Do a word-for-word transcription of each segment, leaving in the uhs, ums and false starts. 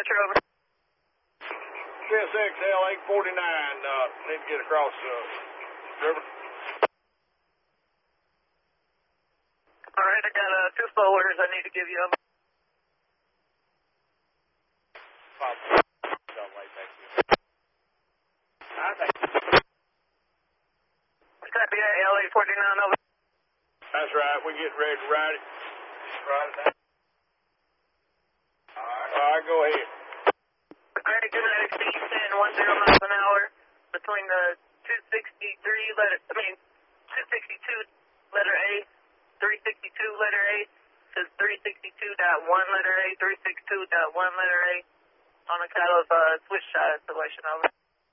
Metro, over. C S X L eight forty-nine, uh, need to get across the uh, river. Alright, I got uh, two forwarders I need to give you, over. Five. Don't wait, thank you. I think. Copy that, L eight forty-nine, over. That's right, we get ready to ride it. Ride it down. Alright, all right, go ahead. Alright, good night, exceed ten, one zero miles an hour between the two sixty-three letter, I mean, two sixty-two letter A, three sixty-two letter A, to three sixty-two point one letter A, three sixty-two point one letter A, on account of uh, switch shot installation, over.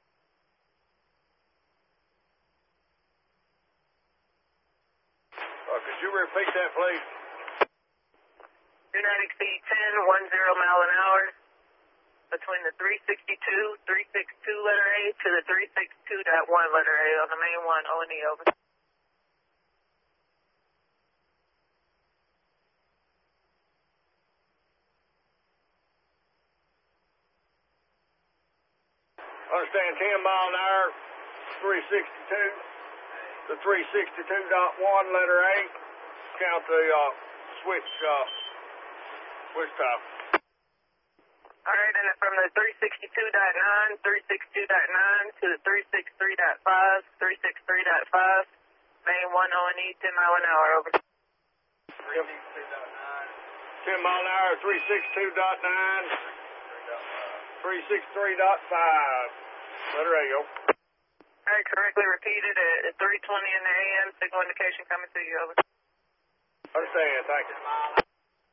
Uh, could you repeat that, please? Do not exceed ten, one zero mile an hour between the three sixty-two, three sixty-two letter A to the three sixty-two point one letter A on the main one, O and E, over. Understand ten mile an hour, three sixty-two. The three sixty-two point one letter A. Count the uh, switch, uh, switch top. Alright, and from the three sixty-two point nine, three sixty-two point nine to the three sixty-three point five, three sixty-three point five, main one O and E, ten mile an hour, over. three sixty-two point nine. ten mile an hour, three sixty-two point nine. three sixty-three point five. Letter A, over. Alright, correctly repeated at three twenty in the A M, signal indication coming to you, over. Understand, thank you.